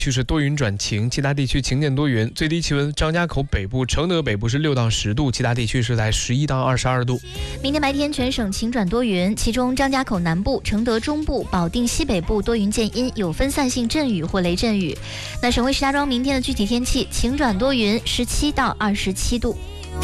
区是多云转晴，其他地区晴间多云，最低气温张家口北部、承德北部是6到10度，其他地区是在11到22度。 明天白天全省晴转多云，其中张家口南部、承德中部、保定西北部多云见阴，有分散性阵雨或雷阵雨。那省会石家庄明天的具体天气晴转多云，17到27度。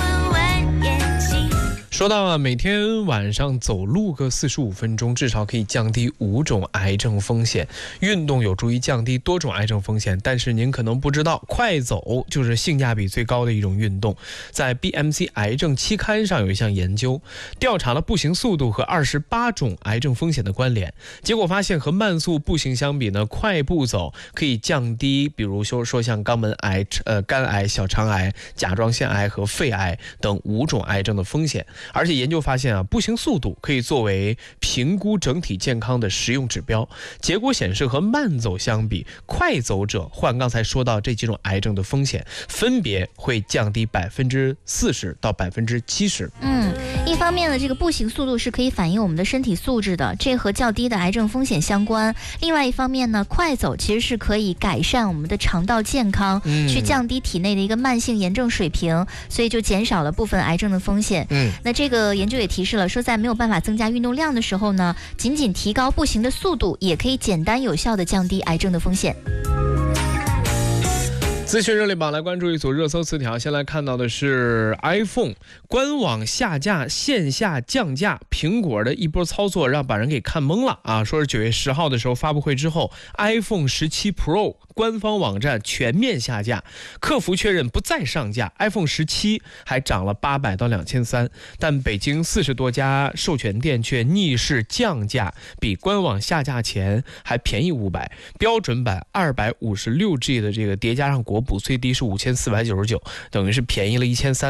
说到啊，每天晚上走路个45分钟，至少可以降低5种癌症风险。运动有助于降低多种癌症风险，但是您可能不知道，快走就是性价比最高的一种运动。在 BMC 癌症期刊上有一项研究，调查了步行速度和28种癌症风险的关联。结果发现，和慢速步行相比呢，快步走可以降低，比如说像肛门癌、肝癌、小肠癌、甲状腺癌和肺癌等5种癌症的风险。而且研究发现啊，步行速度可以作为评估整体健康的实用指标。结果显示，和慢走相比，快走者患刚才说到这几种癌症的风险，分别会降低40%到70%。 一方面呢，这个步行速度是可以反映我们的身体素质的，这和较低的癌症风险相关。另外一方面呢，快走其实是可以改善我们的肠道健康，去降低体内的一个慢性炎症水平，所以就减少了部分癌症的风险。那这个研究也提示了，说在没有办法增加运动量的时候呢，仅提高步行的速度，也可以简单有效的降低癌症的风险。 资讯热力榜来关注一组热搜词条，先来看到的是 iPhone 官网下架，线下降价，苹果的一波操作让把人给看懵了啊！说是9月10号的时候发布会之后 ，iPhone 17 Pro 官方网站全面下架，客服确认不再上架 ，iPhone 17还涨了800到2300，但北京40多家授权店却逆势降价，比官网下架前还便宜500，标准版256G 的这个叠加上国补最低是5499，等于是便宜了1300。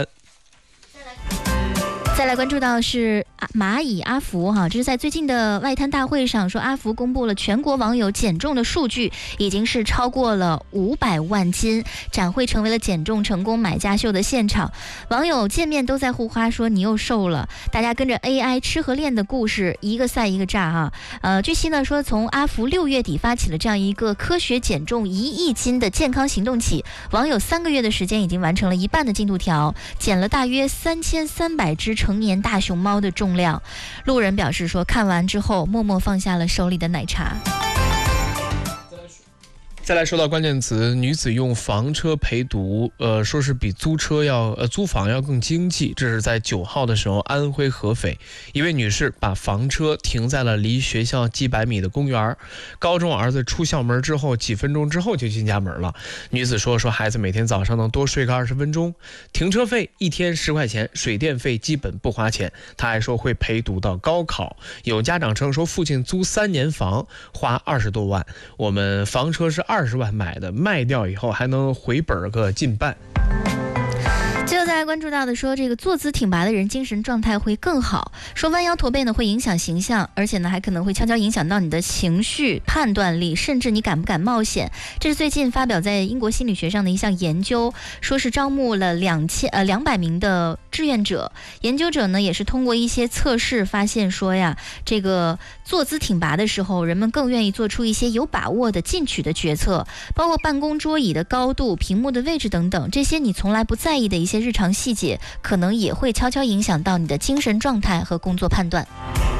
再来关注到是蚂蚁阿福哈，这是在最近的外滩大会上说，阿福公布了全国网友减重的数据，已经是超过了500万斤，展会成为了减重成功买家秀的现场，网友见面都在互夸说你又瘦了，大家跟着 AI 吃和练的故事一个赛一个炸哈。据悉呢说，从阿福6月底发起了这样一个科学减重1亿斤的健康行动起，网友3个月的时间已经完成了一半的进度条，减了大约3300只成年大熊猫的重量。路人表示说，看完之后默默放下了手里的奶茶。 再来说到关键词，女子用房车陪读，说是比租房要更经济。这是在9号的时候，安徽合肥，一位女士把房车停在了离学校几百米的公园。高中儿子出校门之后，几分钟之后就进家门了。女子说孩子每天早上能多睡个20分钟，停车费1天10块钱，水电费基本不花钱。她还说会陪读到高考。有家长称说，父亲租3年房花20多万，我们房车是20万买的，卖掉以后还能回本个近半。 最后再来关注到的说，这个坐姿挺拔的人精神状态会更好，说弯腰驼背呢会影响形象，而且呢还可能会悄悄影响到你的情绪判断力，甚至你敢不敢冒险。这是最近发表在英国心理学上的一项研究，说是招募了200名的志愿者，研究者呢也是通过一些测试发现说呀，这个坐姿挺拔的时候，人们更愿意做出一些有把握的进取的决策，包括办公桌椅的高度、屏幕的位置等等，这些你从来不在意的一些日常细节，可能也会悄悄影响到你的精神状态和工作判断。